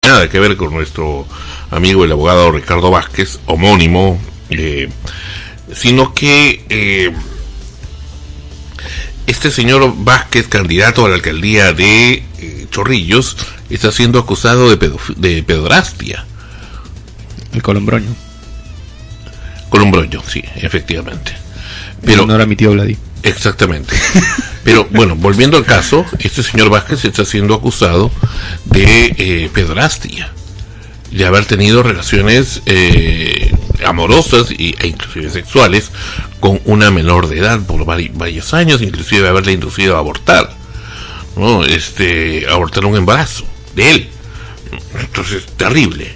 nada que ver con nuestro amigo el abogado Ricardo Vázquez, homónimo, sino que este señor Vázquez, candidato a la alcaldía de Chorrillos, está siendo acusado de pedrastia. El Colombroño. Colombroño, sí, efectivamente. Pero no era mi tío Vladi. Exactamente. Pero bueno, volviendo al caso, este señor Vázquez está siendo acusado de pedrastia, de haber tenido relaciones amorosas e inclusive sexuales con una menor de edad por varios años, inclusive haberle inducido a abortar, ¿no? Abortar un embarazo de él. Entonces, terrible.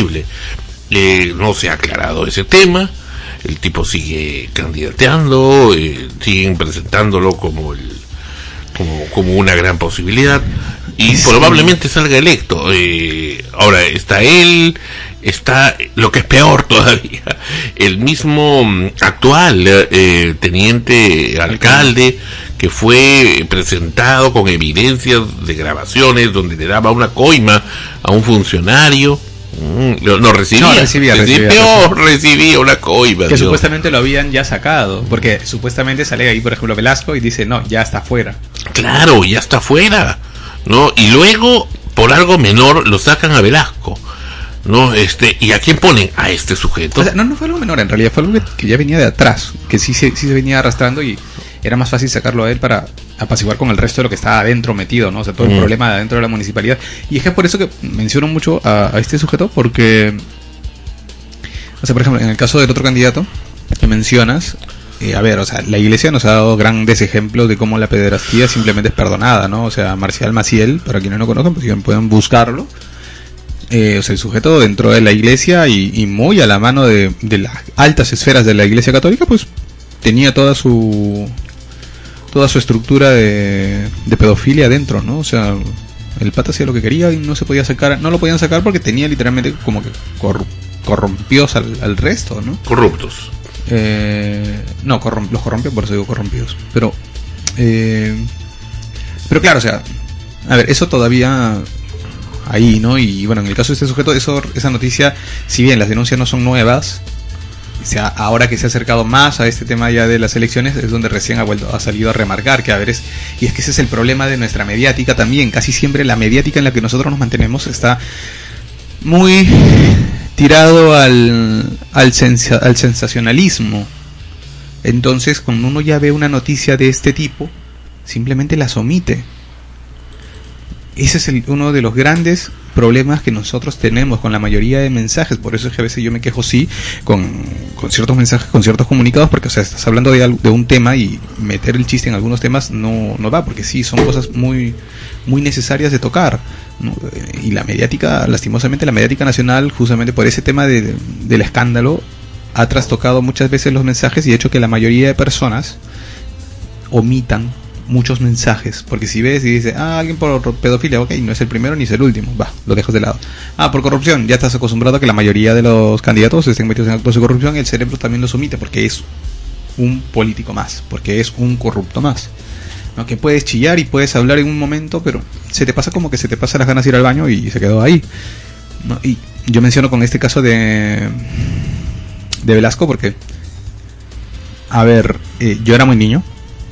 No se ha aclarado ese tema. El tipo sigue candidateando, siguen presentándolo como una gran posibilidad y sí, probablemente salga electo. Ahora está él, está lo que es peor todavía, el mismo actual teniente alcalde que fue presentado con evidencias de grabaciones donde le daba una coima a un funcionario. Recibía una coima. Que supuestamente lo habían ya sacado, porque supuestamente sale ahí, por ejemplo, Velasco y dice, no, ya está fuera. Claro, ya está fuera, ¿no? Y luego, por algo menor, lo sacan a Velasco, ¿no? ¿Y a quién ponen? A este sujeto. O sea, no fue algo menor, en realidad fue algo que ya venía de atrás, que sí se venía arrastrando y era más fácil sacarlo a él para apaciguar con el resto de lo que estaba adentro metido, ¿no? O sea, todo el problema de adentro de la municipalidad. Y es que por eso que menciono mucho a este sujeto, porque, o sea, por ejemplo, en el caso del otro candidato que mencionas, o sea, la iglesia nos ha dado grandes ejemplos de cómo la pederastía simplemente es perdonada, ¿no? O sea, Marcial Maciel, para quienes no conozcan, pues pueden buscarlo. O sea, el sujeto dentro de la iglesia y muy a la mano de las altas esferas de la iglesia católica, pues tenía toda su estructura de pedofilia adentro, ¿no? O sea, el pata hacía lo que quería y no se podía sacar, no lo podían sacar porque tenía literalmente como que corrompidos al resto, ¿no? Corruptos. Los corrompió, por eso digo corrompidos. Pero claro, o sea, a ver, eso todavía ahí, ¿no? Y bueno, en el caso de este sujeto, esa noticia, si bien las denuncias no son nuevas, o sea, ahora que se ha acercado más a este tema ya de las elecciones, es donde recién ha salido a remarcar que, a ver, y es que ese es el problema de nuestra mediática también. Casi siempre la mediática en la que nosotros nos mantenemos está muy tirado al sensacionalismo. Entonces, cuando uno ya ve una noticia de este tipo, simplemente las omite. Ese es uno de los grandes problemas que nosotros tenemos con la mayoría de mensajes. Por eso es que a veces yo me quejo, sí, con ciertos mensajes, con ciertos comunicados, porque, o sea, estás hablando de un tema y meter el chiste en algunos temas no va, porque sí, son cosas muy, muy necesarias de tocar, ¿no? Y la mediática, lastimosamente, la mediática nacional, justamente por ese tema del escándalo, ha trastocado muchas veces los mensajes y ha hecho que la mayoría de personas omitan muchos mensajes, porque si ves y dices, alguien por pedofilia, ok, no es el primero ni es el último, lo dejas de lado. Por corrupción, ya estás acostumbrado a que la mayoría de los candidatos estén metidos en actos de corrupción y el cerebro también los omite, porque es un político más, porque es un corrupto más, ¿no? Que puedes chillar y puedes hablar en un momento, pero se te pasa como que se te pasa las ganas de ir al baño y se quedó ahí, ¿no? Y yo menciono con este caso de Velasco porque, a ver, yo era muy niño,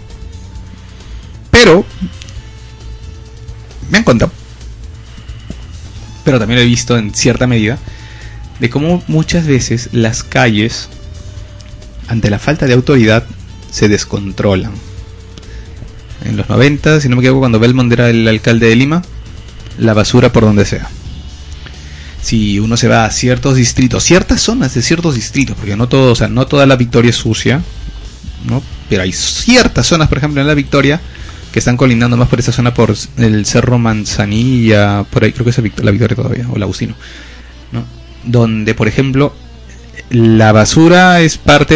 pero me han contado, pero también lo he visto en cierta medida, de cómo muchas veces las calles, ante la falta de autoridad, se descontrolan. En los 90, si no me equivoco, cuando Belmont era el alcalde de Lima, la basura por donde sea. Si uno se va a ciertos distritos, ciertas zonas de ciertos distritos, porque no todo, o sea, no toda la Victoria es sucia, ¿no? Pero hay ciertas zonas, por ejemplo, en la Victoria, que están colindando más por esa zona, por el Cerro Manzanilla, por ahí creo que es la Victoria todavía, o el Agustino, ¿no? Donde, por ejemplo, la basura es parte